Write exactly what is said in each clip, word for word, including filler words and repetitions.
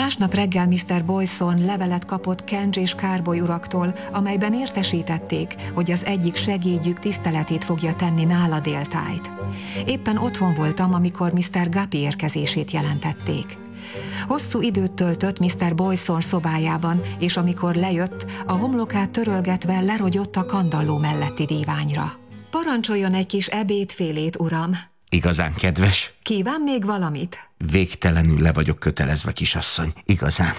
Másnap reggel miszter Boyson levelet kapott Kench és Carboy uraktól, amelyben értesítették, hogy az egyik segédjük tiszteletét fogja tenni nála déltájt. Éppen otthon voltam, amikor miszter Guppy érkezését jelentették. Hosszú időt töltött miszter Boyson szobájában, és amikor lejött, a homlokát törölgetve lerogyott a kandalló melletti díványra. Parancsoljon egy kis ebédfélét, uram. Igazán kedves. Kíván még valamit? Végtelenül le vagyok kötelezve, kisasszony. Igazán.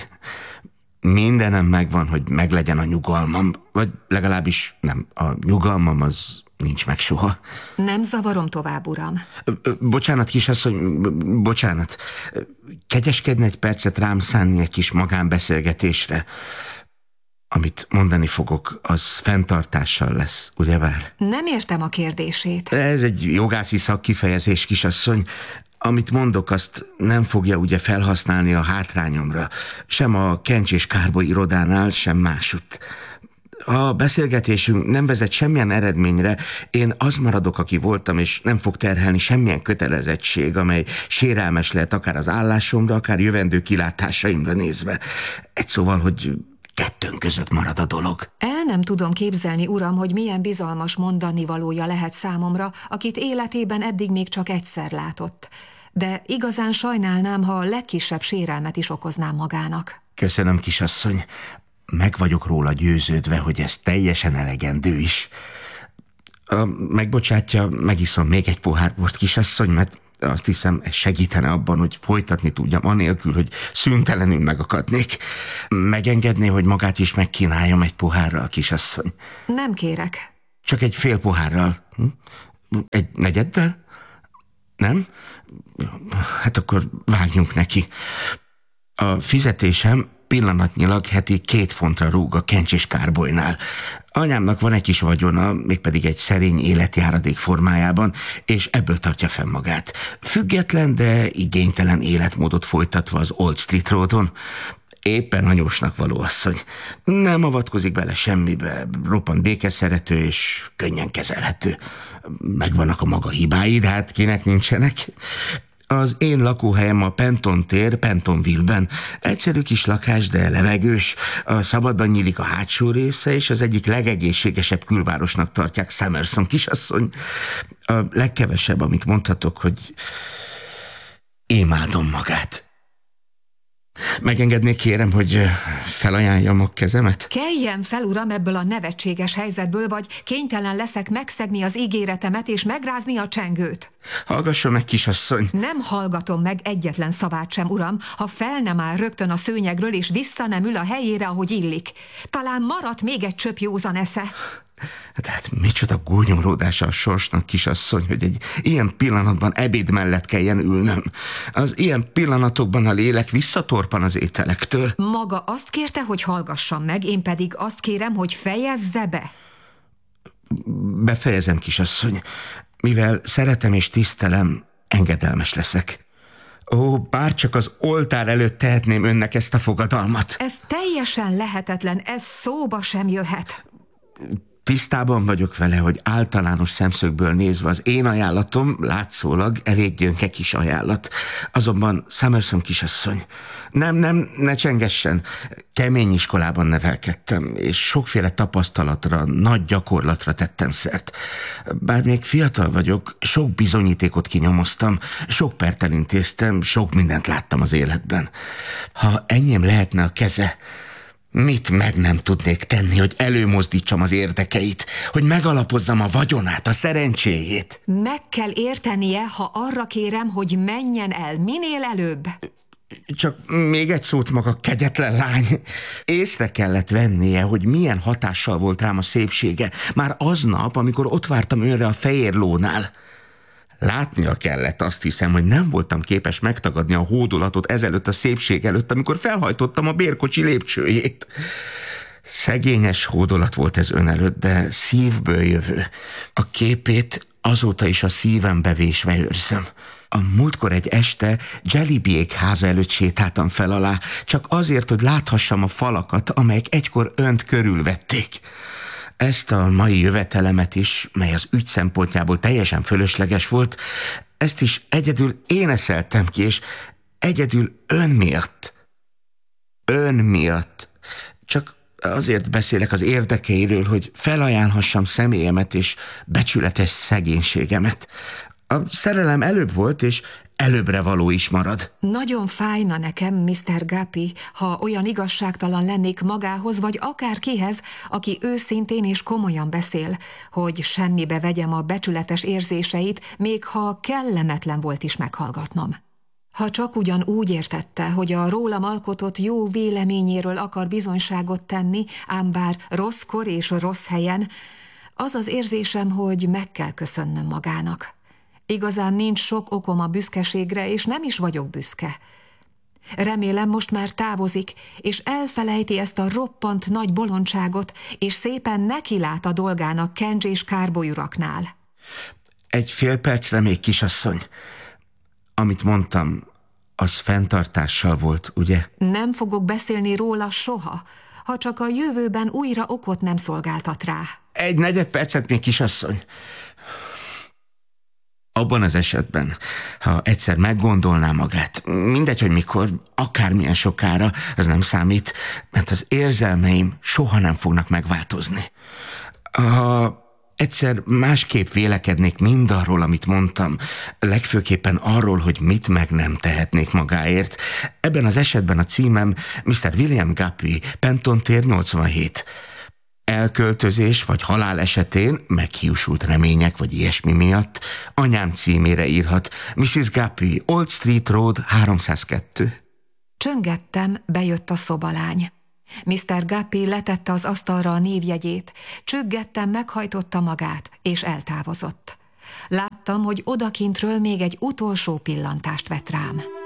Mindenem megvan, hogy meglegyen a nyugalmam, vagy legalábbis nem, a nyugalmam az nincs meg soha. Nem zavarom tovább, uram. Bocsánat, kisasszony, bocsánat. Kegyeskedne egy percet rám szánni egy kis magánbeszélgetésre? Amit mondani fogok, az fenntartással lesz, ugyebár? Nem értem a kérdését. Ez egy jogászi szakkifejezés, kisasszony. Amit mondok, azt nem fogja ugye felhasználni a hátrányomra, sem a Kench és Carboy irodánál, sem másutt. Ha a beszélgetésünk nem vezet semmilyen eredményre, én az maradok, aki voltam, és nem fog terhelni semmilyen kötelezettség, amely sérelmes lehet akár az állásomra, akár jövendő kilátásaimra nézve. Egy szóval, hogy kettőnk között marad a dolog. El nem tudom képzelni, uram, hogy milyen bizalmas mondanivalója lehet számomra, akit életében eddig még csak egyszer látott. De igazán sajnálnám, ha a legkisebb sérelmet is okoznám magának. Köszönöm, kisasszony. Meg vagyok róla győződve, hogy ez teljesen elegendő is. A, megbocsátja, megiszom még egy pohár bort, kisasszony, mert azt hiszem, ez segítene abban, hogy folytatni tudjam, anélkül, hogy szüntelenül megakadnék. Megengedné, hogy magát is megkínáljam egy pohárral, kisasszony? Nem kérek. Csak egy fél pohárral? Hm? Egy negyeddel? Nem? Hát akkor vágjunk neki. A fizetésem pillanatnyilag heti két fontra rúg a Kench és Carboynál. Anyámnak van egy kis vagyona, mégpedig egy szerény életjáradék formájában, és ebből tartja fenn magát. Független, de igénytelen életmódot folytatva az Old Street Roadon. Éppen anyósnak való asszony. Nem avatkozik bele semmibe, roppant békeszerető és könnyen kezelhető. Megvannak a maga hibái, de hát kinek nincsenek. Az én lakóhelyem a Penton tér, Pentonville-ben. Egyszerű kis lakás, de levegős. A szabadban nyílik a hátsó része, és az egyik legegészségesebb külvárosnak tartják Summerson, kisasszony. A legkevesebb, amit mondhatok, hogy imádom magát. Megengednék, kérem, hogy felajánljam a kezemet? Keljen fel, uram, ebből a nevetséges helyzetből, vagy kénytelen leszek megszegni az ígéretemet és megrázni a csengőt. Hallgasson meg, kisasszony! Nem hallgatom meg egyetlen szavát sem, uram, ha fel nem áll rögtön a szőnyegről és vissza nem ül a helyére, ahogy illik. Talán maradt még egy csöp józan esze. De hát micsoda gúnyolódása a sorsnak, kisasszony, hogy egy ilyen pillanatban ebéd mellett kelljen ülnöm. Az ilyen pillanatokban a lélek visszatorpan az ételektől. Maga azt kérte, hogy hallgassam meg, én pedig azt kérem, hogy fejezze be. Befejezem, kisasszony. Mivel szeretem és tisztelem, engedelmes leszek. Ó, bárcsak az oltár előtt tehetném önnek ezt a fogadalmat. Ez teljesen lehetetlen, ez szóba sem jöhet. Tisztában vagyok vele, hogy általános szemszögből nézve az én ajánlatom látszólag elég gyönke kis ajánlat. Azonban Summerson kisasszony, nem, nem, ne csengessen. Kemény iskolában nevelkedtem, és sokféle tapasztalatra, nagy gyakorlatra tettem szert. Bár még fiatal vagyok, sok bizonyítékot kinyomoztam, sok pert elintéztem, sok mindent láttam az életben. Ha enyém lehetne a keze, mit meg nem tudnék tenni, hogy előmozdítsam az érdekeit, hogy megalapozzam a vagyonát, a szerencséjét? Meg kell értenie, ha arra kérem, hogy menjen el minél előbb. Csak még egy szót, maga kegyetlen lány. Észre kellett vennie, hogy milyen hatással volt rám a szépsége, már aznap, amikor ott vártam önre a fehér lónál. Látnia kellett, azt hiszem, hogy nem voltam képes megtagadni a hódolatot ezelőtt a szépség előtt, amikor felhajtottam a bérkocsi lépcsőjét. Szegényes hódolat volt ez ön előtt, de szívből jövő. A képét azóta is a szívembe vésve őrzöm. A múltkor egy este Jellybyék háza előtt sétáltam fel alá, csak azért, hogy láthassam a falakat, amelyek egykor önt körülvették. Ezt a mai jövetelemet is, mely az ügy szempontjából teljesen fölösleges volt, ezt is egyedül én eszeltem ki, és egyedül ön miatt. Ön miatt. Csak azért beszélek az érdekeiről, hogy felajánlhassam személyemet és becsületes szegénységemet. A szerelem előbb volt, és előbbre való is marad. Nagyon fájna nekem, miszter Guppy, ha olyan igazságtalan lennék magához, vagy akárkihez, aki őszintén és komolyan beszél, hogy semmibe vegyem a becsületes érzéseit, még ha kellemetlen volt is meghallgatnom. Ha csak ugyan úgy értette, hogy a rólam alkotott jó véleményéről akar bizonyságot tenni, ám bár rosszkor és rossz helyen, az az érzésem, hogy meg kell köszönnöm magának. Igazán nincs sok okom a büszkeségre, és nem is vagyok büszke. Remélem, most már távozik, és elfelejti ezt a roppant nagy bolondságot, és szépen nekilát a dolgának Kenj és Carboy uraknál. Egy fél percre még, kisasszony. Amit mondtam, az fenntartással volt, ugye? Nem fogok beszélni róla soha, ha csak a jövőben újra okot nem szolgáltat rá. Egy negyed percet még, kisasszony. Abban az esetben, ha egyszer meggondolná magát, mindegy, hogy mikor, akármilyen sokára, ez nem számít, mert az érzelmeim soha nem fognak megváltozni. Ha egyszer másképp vélekednék mindarról, amit mondtam, legfőképpen arról, hogy mit meg nem tehetnék magáért, ebben az esetben a címem miszter William Guppy, Penton tér nyolcvanhét. Elköltözés vagy halál esetén, meghiúsult remények vagy ilyesmi miatt, anyám címére írhat: missziz Guppy, Old Street Road háromszázkettő. Csöngettem, bejött a szobalány. miszter Guppy letette az asztalra a névjegyét, csüggettem, meghajtotta magát, és eltávozott. Láttam, hogy odakintről még egy utolsó pillantást vett rám.